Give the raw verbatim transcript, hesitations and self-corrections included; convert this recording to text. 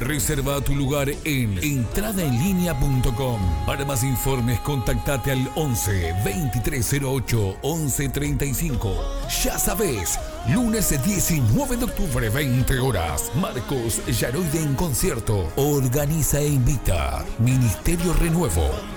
Reserva tu lugar en entrada en línea punto com. Para más informes, contactate al once, veintitrés cero ocho, once treinta y cinco. Ya sabes, lunes diecinueve de octubre, veinte horas. Marcos Yaroide en concierto. Organiza e invita Ministerio Renuevo.